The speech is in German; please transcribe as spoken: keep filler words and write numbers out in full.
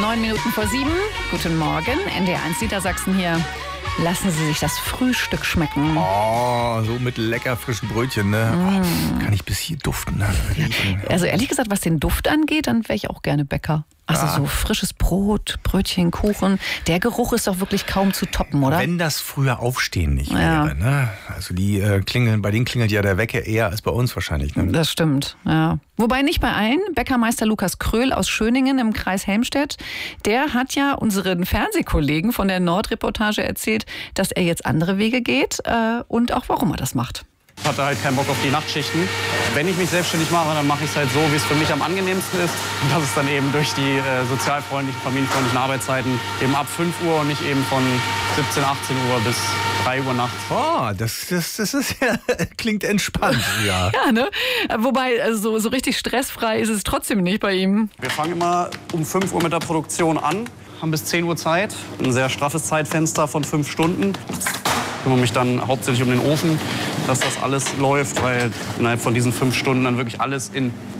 Neun Minuten vor sieben. Guten Morgen, N D R eins Niedersachsen hier. Lassen Sie sich das Frühstück schmecken. Oh, so mit lecker frischen Brötchen, ne? Mm. Oh, kann ich bis hier duften. Ne? Also ehrlich gesagt, was den Duft angeht, dann wäre ich auch gerne Bäcker. Also Ah. so frisches Brot, Brötchen, Kuchen. Der Geruch ist doch wirklich kaum zu toppen, oder? Wenn das früher Aufstehen nicht Ja. wäre, ne? Also die äh, klingeln, bei denen klingelt ja der Wecker eher als bei uns wahrscheinlich. Ne? Das stimmt, ja. Wobei nicht bei allen. Bäckermeister Lukas Kröhl aus Schöningen im Kreis Helmstedt, der hat ja unseren Fernsehkollegen von der Nordreportage erzählt, dass er jetzt andere Wege geht äh, und auch warum er das macht. Ich hatte halt keinen Bock auf die Nachtschichten. Wenn ich mich selbstständig mache, dann mache ich es halt so, wie es für mich am angenehmsten ist. Und das ist dann eben durch die äh, sozialfreundlichen, familienfreundlichen Arbeitszeiten eben ab fünf Uhr und nicht eben von siebzehn, achtzehn Uhr bis drei Uhr nachts. Oh, das, das, das ist ja, klingt entspannt, ja. Ja, ne? Wobei, also so, so richtig stressfrei ist es trotzdem nicht bei ihm. Wir fangen immer um fünf Uhr mit der Produktion an, haben bis zehn Uhr Zeit. Ein sehr straffes Zeitfenster von fünf Stunden. Ich kümmere mich dann hauptsächlich um den Ofen, dass das alles läuft, weil innerhalb von diesen fünf Stunden dann wirklich alles in